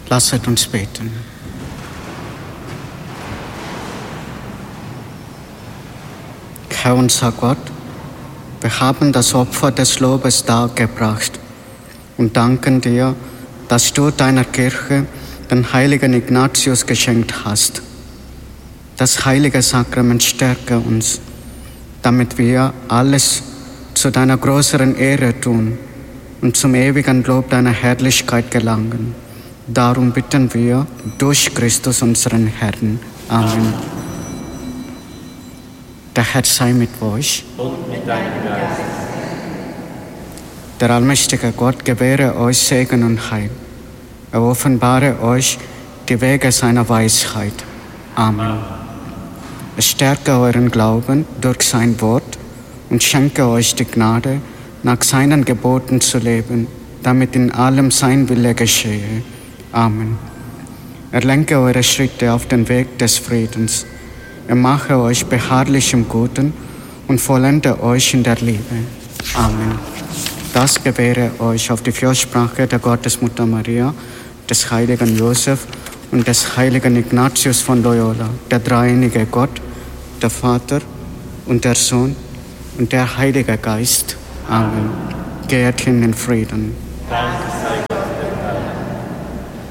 Lasset uns beten. Herr unser Gott, wir haben das Opfer des Lobes dargebracht und danken dir, dass du deiner Kirche den heiligen Ignatius geschenkt hast. Das heilige Sakrament stärke uns, damit wir alles zu deiner größeren Ehre tun und zum ewigen Lob deiner Herrlichkeit gelangen. Darum bitten wir durch Christus unseren Herrn. Amen. Der Herr sei mit euch. Und mit deinem Geist. Der allmächtige Gott gewähre euch Segen und Heil. Er offenbare euch die Wege seiner Weisheit. Amen. Er stärke euren Glauben durch sein Wort und schenke euch die Gnade, nach seinen Geboten zu leben, damit in allem sein Wille geschehe. Amen. Er lenke eure Schritte auf den Weg des Friedens. Er mache euch beharrlich im Guten und vollende euch in der Liebe. Amen. Das gewähre euch auf die Fürsprache der Gottesmutter Maria, des heiligen Josef und des heiligen Ignatius von Loyola, der dreieinige Gott, der Vater und der Sohn und der Heilige Geist. Amen. Geht hin in Frieden. Danke sei